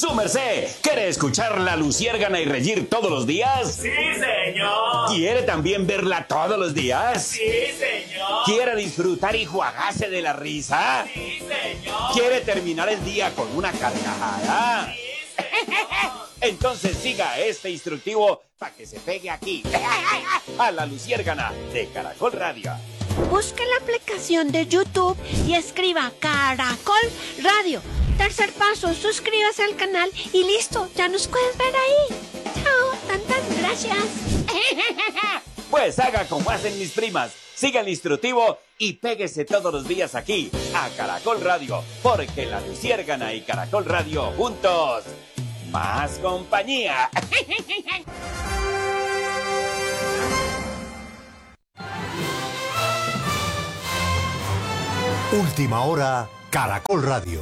¡Su merced! ¿Quiere escuchar la Luciérgana y reír todos los días? ¡Sí, señor! ¿Quiere también verla todos los días? ¡Sí, señor! ¿Quiere disfrutar y jugarse de la risa? ¡Sí, señor! ¿Quiere terminar el día con una carcajada? ¡Sí, señor! Entonces siga este instructivo para que se pegue aquí, a la Luciérgana de Caracol Radio. Busque la aplicación de YouTube y escriba Caracol Radio. Tercer paso, suscríbase al canal y listo, ya nos puedes ver ahí. Chao, tantas gracias. Pues haga como hacen mis primas, siga el instructivo y péguese todos los días aquí, a Caracol Radio, porque la Luciérgana y Caracol Radio juntos, más compañía. Última hora, Caracol Radio.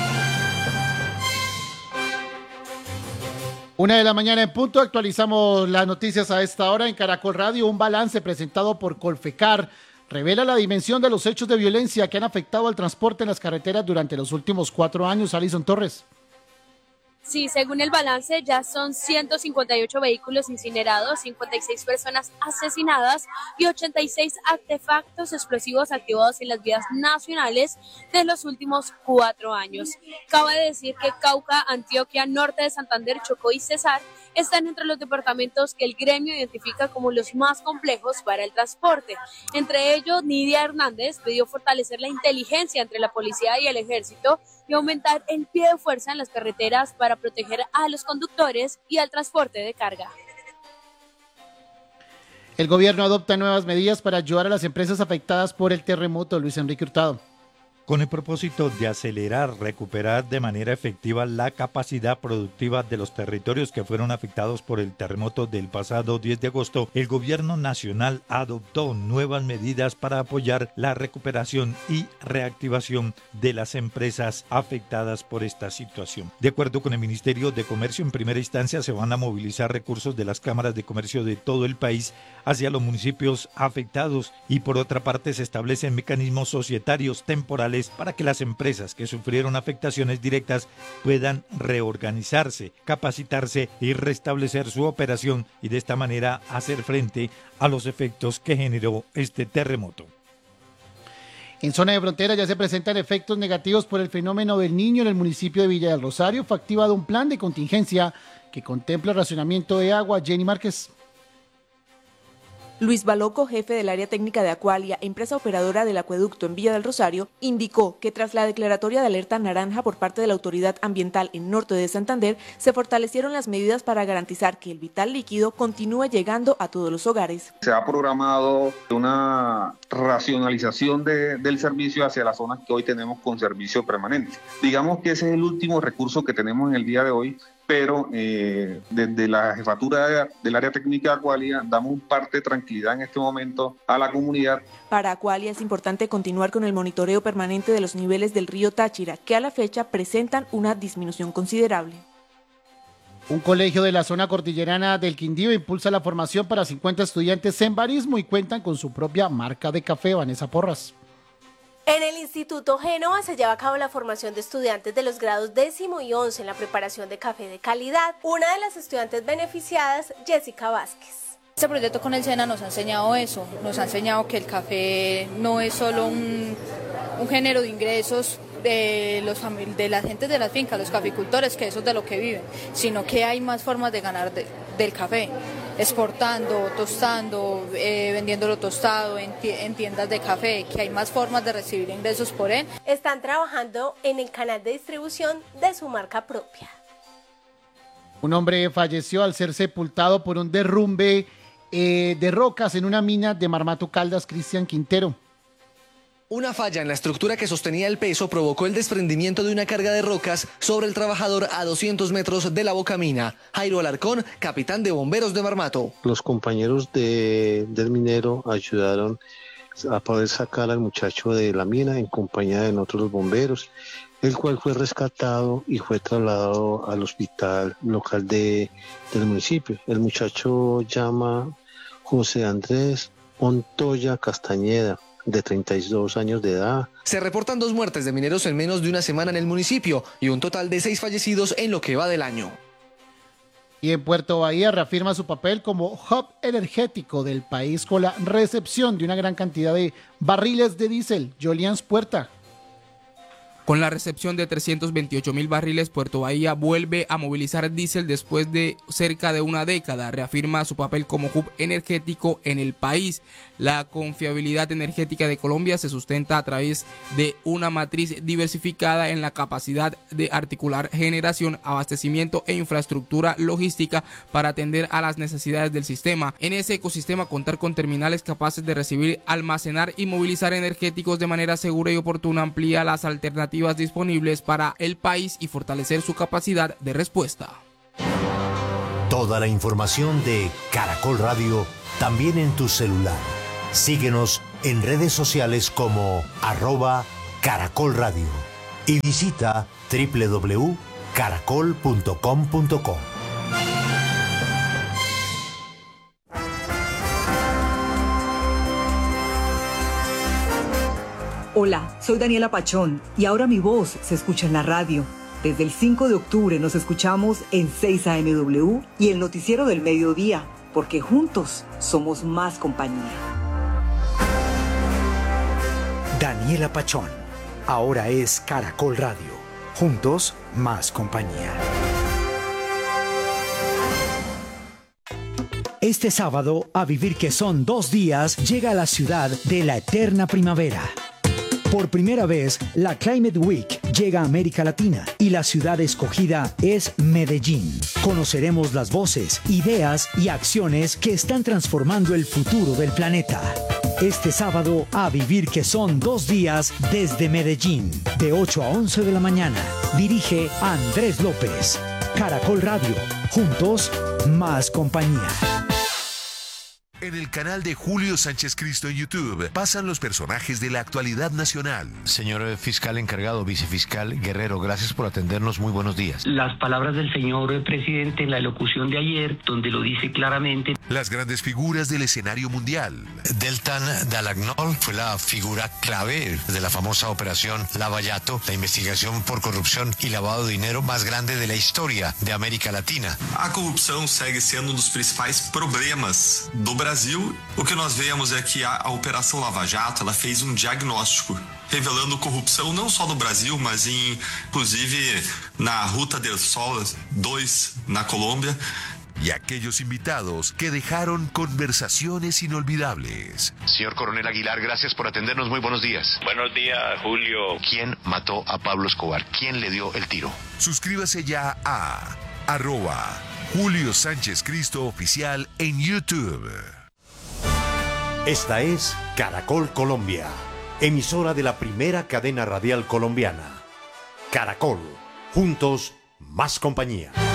1:00 a.m. Actualizamos las noticias a esta hora en Caracol Radio. Un balance presentado por Colfecar revela la dimensión de los hechos de violencia que han afectado al transporte en las carreteras durante los últimos 4 años. Alison Torres. Sí, según el balance, ya son 158 vehículos incinerados, 56 personas asesinadas y 86 artefactos explosivos activados en las vías nacionales de los últimos 4 años. Cabe decir que Cauca, Antioquia, Norte de Santander, Chocó y Cesar están entre los departamentos que el gremio identifica como los más complejos para el transporte. Entre ellos, Nidia Hernández pidió fortalecer la inteligencia entre la policía y el ejército y aumentar el pie de fuerza en las carreteras para proteger a los conductores y al transporte de carga. El gobierno adopta nuevas medidas para ayudar a las empresas afectadas por el terremoto. Luis Enrique Hurtado. Con el propósito de acelerar, recuperar de manera efectiva la capacidad productiva de los territorios que fueron afectados por el terremoto del pasado 10 de agosto, el gobierno nacional adoptó nuevas medidas para apoyar la recuperación y reactivación de las empresas afectadas por esta situación. De acuerdo con el Ministerio de Comercio, en primera instancia se van a movilizar recursos de las cámaras de comercio de todo el país hacia los municipios afectados y por otra parte se establecen mecanismos societarios temporales para que las empresas que sufrieron afectaciones directas puedan reorganizarse, capacitarse y restablecer su operación y de esta manera hacer frente a los efectos que generó este terremoto. En zona de frontera ya se presentan efectos negativos por el fenómeno del Niño en el municipio de Villa del Rosario. Fue activado un plan de contingencia que contempla el racionamiento de agua. Jenny Márquez. Luis Baloco, jefe del área técnica de Acualia, empresa operadora del acueducto en Villa del Rosario, indicó que tras la declaratoria de alerta naranja por parte de la autoridad ambiental en Norte de Santander, se fortalecieron las medidas para garantizar que el vital líquido continúe llegando a todos los hogares. Se ha programado una racionalización del servicio hacia las zonas que hoy tenemos con servicio permanente. Digamos que ese es el último recurso que tenemos en el día de hoy, pero desde la jefatura del área técnica de Acualia damos un parte de tranquilidad en este momento a la comunidad. Para Acualia es importante continuar con el monitoreo permanente de los niveles del río Táchira, que a la fecha presentan una disminución considerable. Un colegio de la zona cordillerana del Quindío impulsa la formación para 50 estudiantes en barismo y cuentan con su propia marca de café. Vanessa Porras. En el Instituto Génova se lleva a cabo la formación de estudiantes de los grados 10º y 11 en la preparación de café de calidad. Una de las estudiantes beneficiadas, Jessica Vázquez. Este proyecto con el SENA nos ha enseñado eso, nos ha enseñado que el café no es solo un género de ingresos de la gente de las fincas, los caficultores, que eso es de lo que viven, sino que hay más formas de ganar del café. Exportando, tostando, vendiéndolo tostado en tiendas de café, que hay más formas de recibir ingresos por él. Están trabajando en el canal de distribución de su marca propia. Un hombre falleció al ser sepultado por un derrumbe de rocas en una mina de Marmato Caldas. Cristian Quintero. Una falla en la estructura que sostenía el peso provocó el desprendimiento de una carga de rocas sobre el trabajador a 200 metros de la bocamina. Jairo Alarcón, capitán de bomberos de Marmato. Los compañeros del minero ayudaron a poder sacar al muchacho de la mina en compañía de nosotros los bomberos, el cual fue rescatado y fue trasladado al hospital local del municipio. El muchacho llama José Andrés Montoya Castañeda. de 32 años de edad. Se reportan 2 muertes de mineros en menos de una semana en el municipio y un total de 6 fallecidos en lo que va del año. Y en Puerto Bahía reafirma su papel como hub energético del país con la recepción de una gran cantidad de barriles de diésel. Jolians Puerta. Con la recepción de 328.000 barriles, Puerto Bahía vuelve a movilizar diésel después de cerca de una década. Reafirma su papel como hub energético en el país. La confiabilidad energética de Colombia se sustenta a través de una matriz diversificada en la capacidad de articular generación, abastecimiento e infraestructura logística para atender a las necesidades del sistema. En ese ecosistema, contar con terminales capaces de recibir, almacenar y movilizar energéticos de manera segura y oportuna amplía las alternativas disponibles para el país y fortalecer su capacidad de respuesta. Toda la información de Caracol Radio también en tu celular. Síguenos en redes sociales como @Caracol Radio y visita www.caracol.com.co. Hola, soy Daniela Pachón y ahora mi voz se escucha en la radio. Desde el 5 de octubre nos escuchamos en 6 AMW y el noticiero del mediodía, porque juntos somos más compañía. Daniela Pachón, ahora es Caracol Radio. Juntos, más compañía. Este sábado, A Vivir que son 2 días, llega a la ciudad de la eterna primavera. Por primera vez, la Climate Week llega a América Latina y la ciudad escogida es Medellín. Conoceremos las voces, ideas y acciones que están transformando el futuro del planeta. Este sábado, A Vivir que son 2 días desde Medellín, de 8 a 11 de la mañana. Dirige Andrés López. Caracol Radio. Juntos, más compañía. En el canal de Julio Sánchez Cristo en YouTube pasan los personajes de la actualidad nacional. Señor fiscal encargado, vicefiscal Guerrero, gracias por atendernos. Muy buenos días. Las palabras del señor presidente en la elocución de ayer, donde lo dice claramente. Las grandes figuras del escenario mundial. Deltan Dall'Agnol fue la figura clave de la famosa operación Lava Jato, la investigación por corrupción y lavado de dinero más grande de la historia de América Latina. A corrupção segue sendo dos principais problemas do Brasil. O que nós vemos é que a Operação Lava Jato, ela fez diagnóstico revelando corrupção não só no Brasil, mas inclusive na Ruta del Sol 2 na Colômbia. Y aquellos invitados que dejaron conversaciones inolvidables. Señor Coronel Aguilar, gracias por atendernos. Muy buenos días. Buenos días, Julio. ¿Quién mató a Pablo Escobar? ¿Quién le dio el tiro? Suscríbase ya a @Julio Sánchez Cristo Oficial en YouTube. Esta es Caracol Colombia, emisora de la primera cadena radial colombiana. Caracol, juntos, más compañía.